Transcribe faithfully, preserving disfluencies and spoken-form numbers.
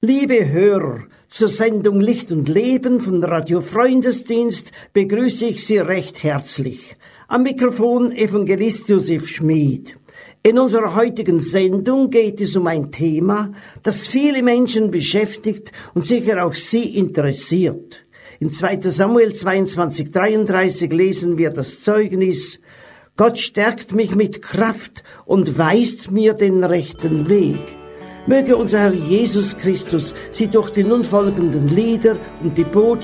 Liebe Hörer, zur Sendung Licht und Leben von Radio Freundesdienst begrüße ich Sie recht herzlich. Am Mikrofon Evangelist Josef Schmid. In unserer heutigen Sendung geht es um ein Thema, das viele Menschen beschäftigt und sicher auch Sie interessiert. In zweiter Samuel zweiundzwanzig, dreiunddreißig lesen wir das Zeugnis: Gott stärkt mich mit Kraft und weist mir den rechten Weg. Möge unser Herr Jesus Christus Sie durch die nun folgenden Lieder und die Botschaft